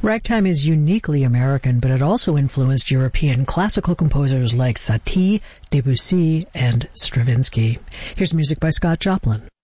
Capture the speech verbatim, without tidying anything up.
Ragtime is uniquely American, but it also influenced European classical composers like Satie, Debussy, and Stravinsky. Here's music by Scott Joplin.